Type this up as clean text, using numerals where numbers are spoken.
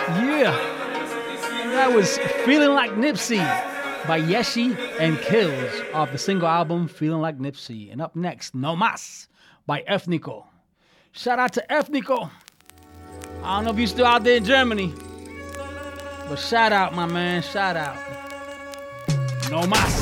Yeah, that was Feeling Like Nipsey by Yeshi and Kills off the single album Feeling Like Nipsey. And up next, No Mas by Ethnico. Shout out to Ethnico. I don't know if you're still out there in Germany, but shout out, my man, shout out. No Mas.